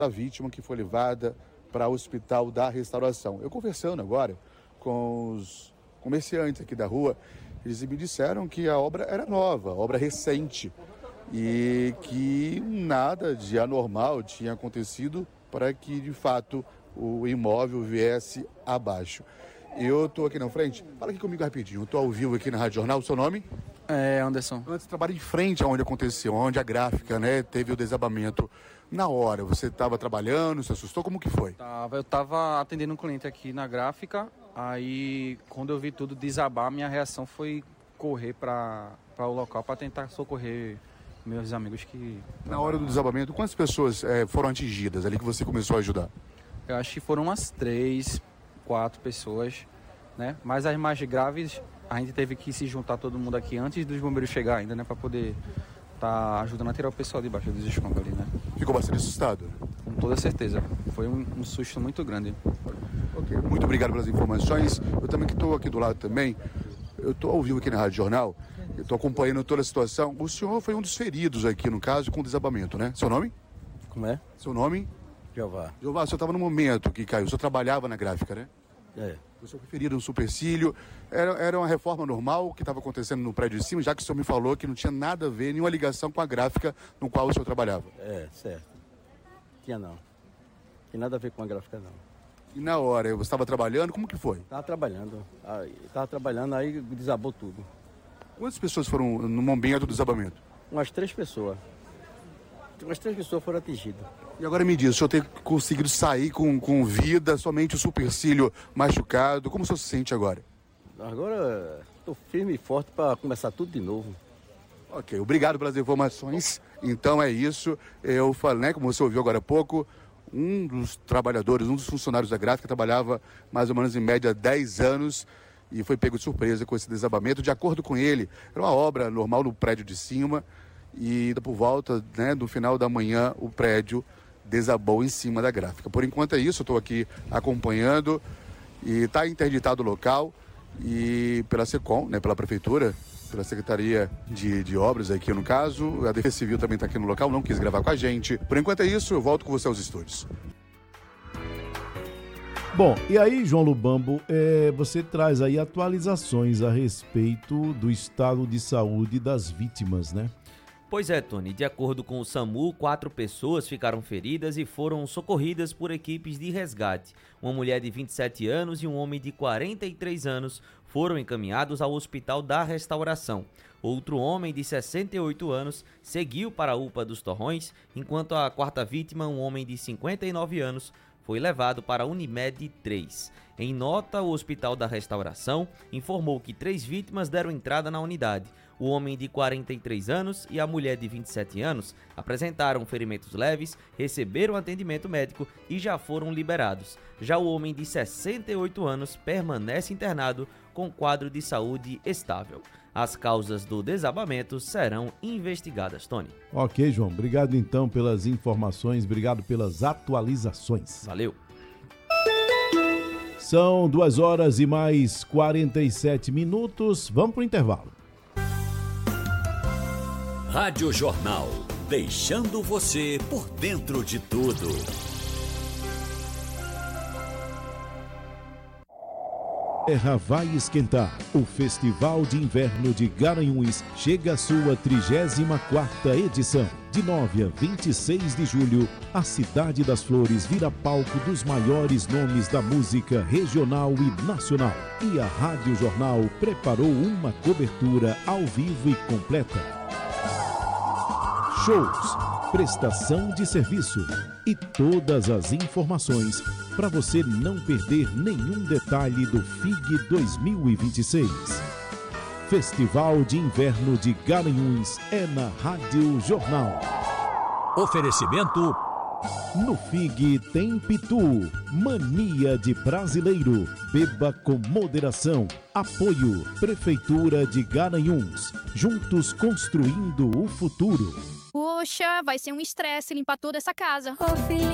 da vítima que foi levada para o Hospital da Restauração. Eu conversando agora com os comerciantes aqui da rua, eles me disseram que a obra era nova, obra recente, e que nada de anormal tinha acontecido para que, de fato, o imóvel viesse abaixo. Eu estou aqui na frente, fala aqui comigo rapidinho, eu estou ao vivo aqui na Rádio Jornal, o seu nome? Anderson. Antes, trabalha em frente aonde aconteceu, onde a gráfica, né, teve o desabamento. Na hora, você estava trabalhando, se assustou, como que foi? Eu estava atendendo um cliente aqui na gráfica, aí quando eu vi tudo desabar, minha reação foi correr para o local para tentar socorrer meus amigos que... Na hora do desabamento, quantas pessoas foram atingidas ali que você começou a ajudar? Eu acho que foram umas 3, 4 pessoas, né? Mas as mais graves, a gente teve que se juntar todo mundo aqui antes dos bombeiros chegar ainda, né? Para poder estar ajudando a tirar o pessoal debaixo dos escombros ali, né? Ficou bastante assustado? Com toda certeza. Foi um susto muito grande. Ok, muito obrigado pelas informações. Eu também que estou aqui do lado também, eu estou ao vivo aqui na Rádio Jornal, eu estou acompanhando toda a situação. O senhor foi um dos feridos aqui, no caso, com o desabamento, né? Seu nome? Como é? Seu nome? Jeová. Jeová, o senhor estava no momento que caiu, o senhor trabalhava na gráfica, né? O senhor foi ferido no supercílio. Era uma reforma normal que estava acontecendo no prédio de cima, já que o senhor me falou que não tinha nada a ver, nenhuma ligação com a gráfica no qual o senhor trabalhava. Certo. Tinha não. Tem nada a ver com a gráfica, não. E na hora, você estava trabalhando, como que foi? Estava trabalhando, aí desabou tudo. Quantas pessoas foram no momento do desabamento? Umas 3 pessoas. Umas 3 pessoas foram atingidas. E agora me diz, o senhor tem conseguido sair com vida, somente o supercílio machucado, como o senhor se sente agora? Agora estou firme e forte para começar tudo de novo. Ok, obrigado pelas informações. Então é isso, eu falei, né, como você ouviu agora há pouco, um dos trabalhadores, um dos funcionários da gráfica trabalhava mais ou menos em média 10 anos e foi pego de surpresa com esse desabamento. De acordo com ele, era uma obra normal no prédio de cima e por volta, né, do final da manhã o prédio desabou em cima da gráfica. Por enquanto é isso, eu estou aqui acompanhando e está interditado o local e pela SECOM, né, pela Prefeitura, pela Secretaria de Obras aqui no caso, a Defesa Civil também está aqui no local, não quis gravar com a gente. Por enquanto é isso, eu volto com você aos estúdios. Bom, e aí, João Lubambo, você traz aí atualizações a respeito do estado de saúde das vítimas, né? Pois é, Tony. De acordo com o SAMU, 4 pessoas ficaram feridas e foram socorridas por equipes de resgate. Uma mulher de 27 anos e um homem de 43 anos foram encaminhados ao Hospital da Restauração. Outro homem de 68 anos seguiu para a UPA dos Torrões, enquanto a quarta vítima, um homem de 59 anos, foi levado para a Unimed 3. Em nota, o Hospital da Restauração informou que 3 vítimas deram entrada na unidade. O homem de 43 anos e a mulher de 27 anos apresentaram ferimentos leves, receberam atendimento médico e já foram liberados. Já o homem de 68 anos permanece internado com quadro de saúde estável. As causas do desabamento serão investigadas, Tony. Ok, João. Obrigado então pelas informações, obrigado pelas atualizações. Valeu. São 2 horas e mais 47 minutos. Vamos para o intervalo. Rádio Jornal, deixando você por dentro de tudo. Terra vai esquentar. O Festival de Inverno de Garanhuns chega à sua 34ª edição. De 9 a 26 de julho, a Cidade das Flores vira palco dos maiores nomes da música regional e nacional. E a Rádio Jornal preparou uma cobertura ao vivo e completa. Shows, prestação de serviço e todas as informações para você não perder nenhum detalhe do FIG 2026. Festival de Inverno de Garanhuns é na Rádio Jornal. Oferecimento: no FIG tem Pitu, mania de brasileiro. Beba com moderação. Apoio: Prefeitura de Garanhuns. Juntos construindo o futuro. Poxa, vai ser um estresse limpar toda essa casa.